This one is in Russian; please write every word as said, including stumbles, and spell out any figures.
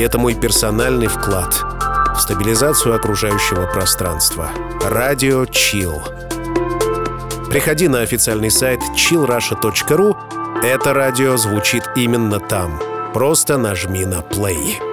это мой персональный вклад в стабилизацию окружающего пространства. Радио Chill. Приходи на официальный сайт чилл раша точка ру. Это радио звучит именно там. Просто нажми на play.